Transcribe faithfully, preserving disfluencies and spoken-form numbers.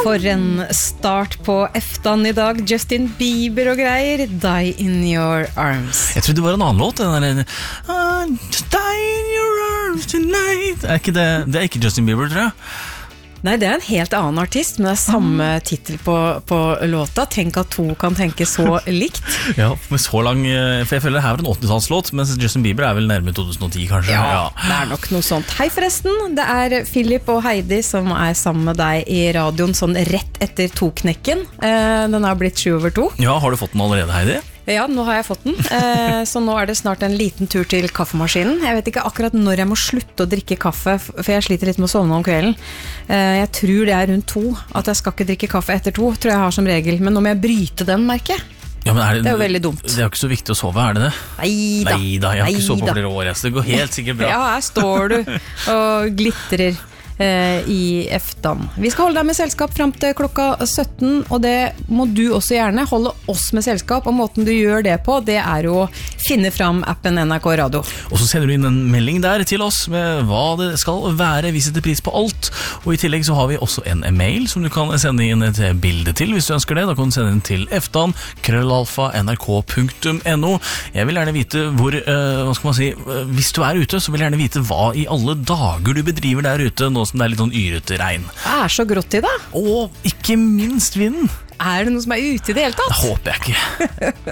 For en start på eftan I dag. Justin Bieber og greier. Die in your arms. Jeg trodde det var en annen låt. Den der, ah, just die in your arms tonight. Er ikke det, det er ikke Justin Bieber, tror jeg. Nei, det er en helt annen artist, men det er samme titel på, på låta. Tenk at to kan tenke så likt. Ja, med så lang, for jeg føler det her var en åttitallslåt, mens Justin Bieber er vel nærmere to tusen og ti, kanskje. Ja, ja, det er nok noe sånt. Hei forresten, det er Philip og Heidi som er sammen med deg I radioen sånn rett etter to-knekken. Den har blitt sju over to. Ja, har du fått den allerede, Heidi? Ja, nå har jeg fått den, eh, så nå er det snart en liten tur til kaffemaskinen. Jeg vet ikke akkurat når jeg må slutte å drikke kaffe, for jeg sliter litt med å sovne om kvelden. eh, Jeg tror det er rundt to, at jeg skal ikke drikke kaffe etter to, tror jeg har som regel. Men nå må jeg bryte den, merker jeg. Ja, men er det, det er jo veldig dumt. Det er jo ikke så viktig å sove, er det det? Neida. Neida, jeg har ikke sovet på flere år, så det går helt sikkert bra. Ja, her står du og glitrer eh, I eftan. Vi skal holde deg med selskap frem til klokka sytten, og det må du også gjerne holde oss med selskap, og måten du gjør det på, det er å finne fram appen N R K Radio. Og så sender du inn en melding der til oss med hva det skal være, vi setter pris på alt, og I tillegg så har vi også en e-mail som du kan sende inn et bilde til hvis du ønsker det. Da kan du sende inn til eftan krøllalfa nrk punktum no. Jeg vil gjerne vite hvor, uh, hva skal man si, uh, hvis du er ute, så vil jeg gjerne vite hva I alle dager du bedriver der ute, nå som det er litt sånn yrete regn. Det er så grått I dag. Og ikke minst vinden. Er det noe som er ute I det hele tatt? Det håper jeg ikke.